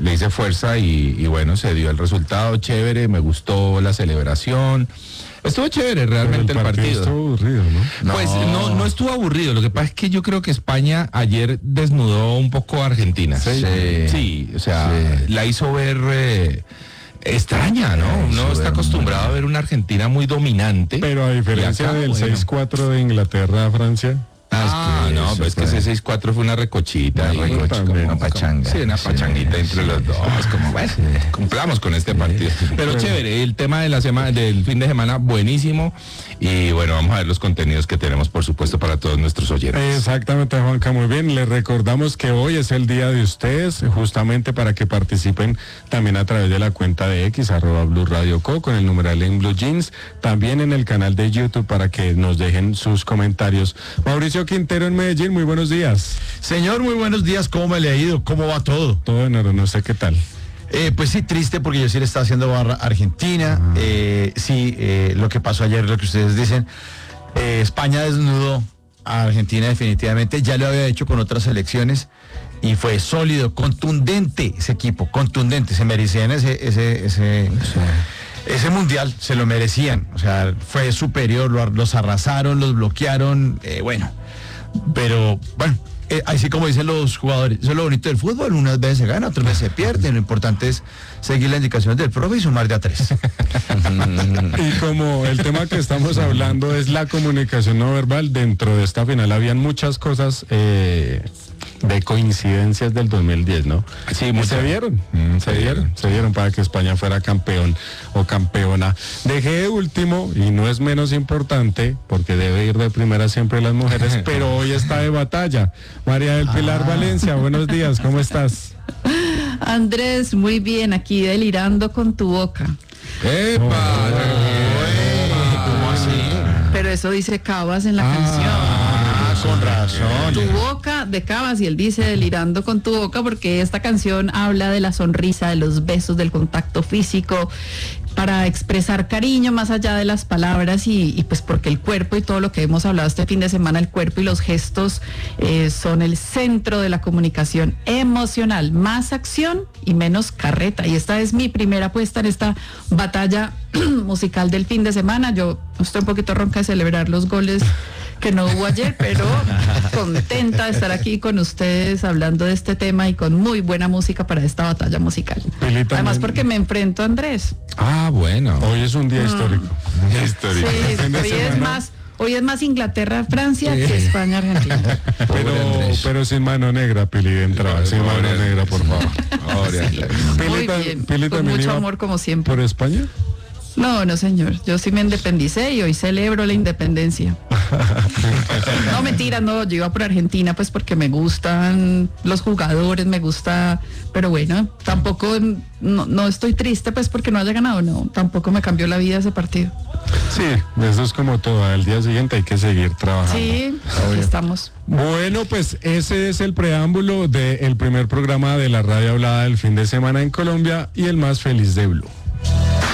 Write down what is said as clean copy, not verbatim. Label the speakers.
Speaker 1: le hice fuerza y bueno, se dio el resultado chévere, me gustó la celebración. Estuvo chévere realmente el partido.
Speaker 2: Estuvo aburrido, ¿no?
Speaker 1: Pues no estuvo aburrido. Lo que pasa es que yo creo que España ayer desnudó un poco a Argentina. Sí, o sea, la hizo ver extraña, ¿no? Uno está acostumbrado a ver una Argentina muy dominante.
Speaker 2: Pero a diferencia del 6-4 de Inglaterra a Francia.
Speaker 1: No, pero es que ese 6-4 fue una recochita.
Speaker 3: Una pachanga.
Speaker 1: Sí, una pachanguita entre los dos. Como, bueno, cumplamos con este partido. Pero chévere, el tema de la semana, del fin de semana, buenísimo. Y bueno, vamos a ver los contenidos que tenemos, por supuesto, para todos nuestros oyentes.
Speaker 2: Exactamente, Juanca, muy bien. Les recordamos que hoy es el día de ustedes, justamente para que participen también a través de la cuenta de X, @Blue Radio Co, con el numeral en Blue Jeans. También en el canal de YouTube para que nos dejen sus comentarios. Mauricio Quintero en Medellín, muy buenos días.
Speaker 3: Señor, muy buenos días, ¿cómo me le ha ido? ¿Cómo va todo?
Speaker 2: Todo en orden, no sé qué tal.
Speaker 3: Pues sí, triste porque yo sí le estaba haciendo barra a Argentina. Lo que pasó ayer, lo que ustedes dicen. España desnudó a Argentina definitivamente, ya lo había hecho con otras selecciones y fue sólido, contundente ese equipo, contundente, se merecían ese mundial, se lo merecían, o sea, fue superior, los arrasaron, los bloquearon, pero bueno, así como dicen los jugadores, eso es lo bonito del fútbol, unas veces se gana, otras veces se pierde, lo importante es seguir las indicaciones del profe y sumar de a 3.
Speaker 2: Y como el tema que estamos hablando es la comunicación no verbal, dentro de esta final habían muchas cosas de coincidencias del 2010, ¿no?
Speaker 1: Sí,
Speaker 2: se dieron para que España fuera campeón o campeona. Dejé de último, y no es menos importante, porque debe ir de primera siempre las mujeres, pero hoy está de batalla. María del Pilar Valencia, buenos días, ¿cómo estás?
Speaker 4: Andrés, muy bien, aquí delirando con tu boca.
Speaker 1: ¡Epa!
Speaker 3: ¿Cómo así?
Speaker 4: Pero eso dice Cabas en la canción.
Speaker 3: Con razón.
Speaker 4: Tu boca de Cabas, y él dice delirando con tu boca porque esta canción habla de la sonrisa, de los besos, del contacto físico, para expresar cariño más allá de las palabras y pues porque el cuerpo y todo lo que hemos hablado este fin de semana, el cuerpo y los gestos son el centro de la comunicación emocional, más acción y menos carreta, y esta es mi primera apuesta en esta batalla musical del fin de semana. Yo estoy un poquito ronca de celebrar los goles que no hubo ayer, pero contenta de estar aquí con ustedes hablando de este tema y con muy buena música para esta batalla musical. Además porque me enfrento a Andrés.
Speaker 1: Bueno.
Speaker 2: Hoy es un día histórico.
Speaker 4: Sí, hoy es más Inglaterra-Francia que España-Argentina.
Speaker 2: Pero sin mano negra, Pili, de entrada. Sin mano negra, por favor.
Speaker 4: Muy bien, con mucho amor como siempre.
Speaker 2: ¿Por España?
Speaker 4: No, señor. Yo sí me independicé y hoy celebro la independencia. No, mentira, no. Yo iba por Argentina pues porque me gustan los jugadores, me gusta. Pero bueno, tampoco, no estoy triste pues porque no haya ganado, no. Tampoco me cambió la vida ese partido.
Speaker 2: Sí, eso es como todo. Al día siguiente hay que seguir trabajando.
Speaker 4: Sí, aquí estamos.
Speaker 2: Bueno, pues ese es el preámbulo del primer programa de la radio hablada del fin de semana en Colombia y el más feliz de Blue.